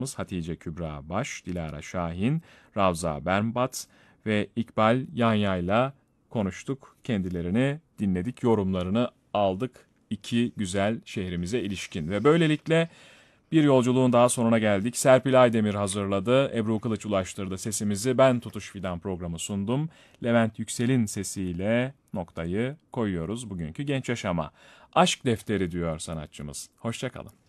Hatice Kübra Baş, Dilara Şahin, Ravza Bernbat ve İkbal Yanya'yla konuştuk. Kendilerini dinledik, yorumlarını aldık iki güzel şehrimize ilişkin. Ve böylelikle bir yolculuğun daha sonuna geldik. Serpil Aydemir hazırladı, Ebru Kılıç ulaştırdı sesimizi. Ben Tutuş Fidan programı sundum. Levent Yüksel'in sesiyle noktayı koyuyoruz bugünkü Genç Yaşam'a. Aşk defteri diyor sanatçımız. Hoşça kalın.